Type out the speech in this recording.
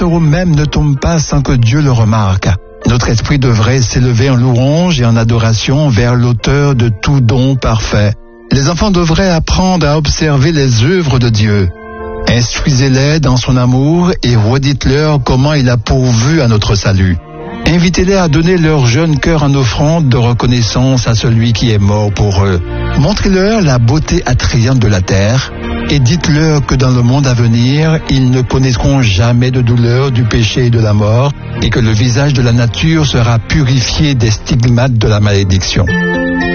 casserole même ne tombe pas sans que Dieu le remarque. Notre esprit devrait s'élever en louange et en adoration vers l'auteur de tout don parfait. Les enfants devraient apprendre à observer les œuvres de Dieu. Instruisez-les dans son amour et redites-leur comment il a pourvu à notre salut. Invitez-les à donner leur jeune cœur en offrande de reconnaissance à celui qui est mort pour eux. Montrez-leur la beauté attrayante de la terre et dites-leur que dans le monde à venir, ils ne connaîtront jamais de douleur du péché et de la mort et que le visage de la nature sera purifié des stigmates de la malédiction.